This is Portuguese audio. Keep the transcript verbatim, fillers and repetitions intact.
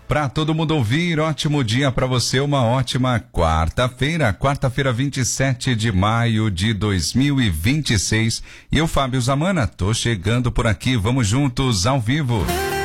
Para todo mundo ouvir, ótimo dia para você, uma ótima quarta-feira, quarta-feira vinte e sete de maio de dois mil e vinte e seis. E eu, Fábio Zamana, tô chegando por aqui, vamos juntos ao vivo.